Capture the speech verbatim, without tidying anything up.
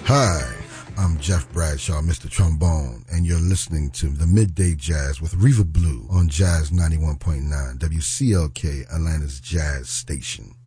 Hi, I'm Jeff Bradshaw, Mister Trombone, and you're listening to the Midday Jazz with Reva Blue on Jazz ninety-one point nine, W C L K, Atlanta's Jazz Station.